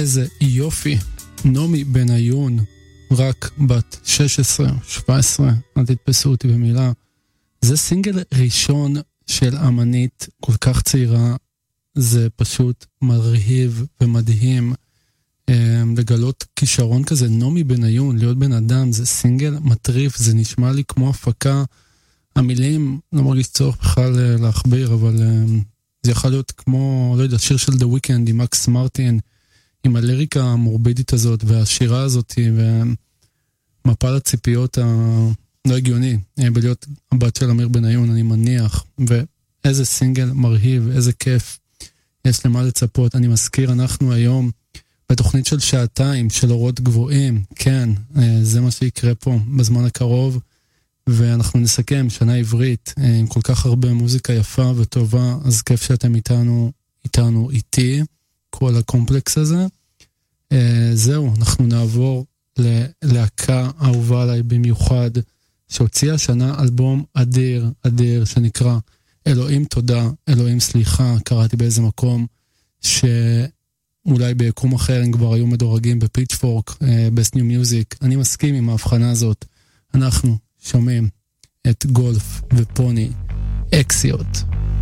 איזה יופי. נעמי בניון, רק בת 16, 17, אל תתפסו אותי במילה. זה סינגל ראשון של אמנית כל כך צעירה, זה פשוט מרהיב ומדהים. לגלות כישרון כזה, נעמי בניון, להיות בן אדם, זה סינגל מטריף, זה נשמע לי כמו הפקה. המילים, לא מרגיש צורך בכלל להכביר, אבל זה יכול להיות כמו, לא יודע, שיר של The Weeknd עם מקס מרטין, עם הליריקה המורבידית הזאת, והשירה הזאת, ומפל הציפיות לא הגיוני, בלהיות הבת של אמיר בניון, אני מניח, ואיזה סינגל מרהיב, איזה כיף, יש למה לצפות. אני מזכיר, אנחנו היום בתוכנית של שעתיים, של אורות גבוהים, כן, זה מה שיקרה פה בזמן הקרוב, ואנחנו נסכם שנה עברית עם כל כך הרבה מוזיקה יפה וטובה, אז כיף שאתם איתי, כל הקומפלקס הזה. זהו, אנחנו נעבור ללהקה אהובה עליי במיוחד, שהוציאה השנה אלבום אדיר, שנקרא אלוהים תודה, אלוהים סליחה, קראתי באיזה מקום, שאולי ביקום אחר הם כבר היו מדורגים בפיצ'פורק, Best New Music. אני מסכים עם ההבחנה הזאת. אנחנו שומעים את גולף ופוני אקסיות.